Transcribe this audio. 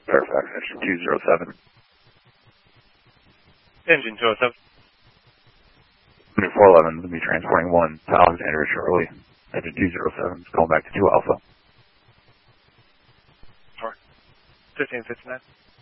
Fairfax, engine 207. Engine 207. New 411 will be transporting 1 to Alexandria shortly. Engine 207 is calling back to 2 Alpha. 1559.